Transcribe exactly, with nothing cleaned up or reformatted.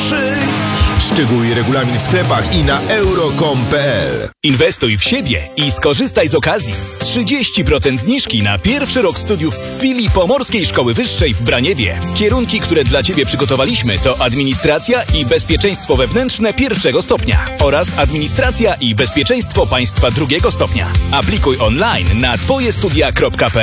przyjdź. Szczegóły i regulamin w sklepach i na euro kropka com kropka p l. Inwestuj w siebie i skorzystaj z okazji. trzydzieści procent zniżki na pierwszy rok studiów w filii Pomorskiej Szkoły Wyższej w Braniewie. Kierunki, które dla Ciebie przygotowaliśmy, to administracja i bezpieczeństwo wewnętrzne pierwszego stopnia oraz administracja i bezpieczeństwo państwa drugiego stopnia. Aplikuj online na twoje studia kropka p l.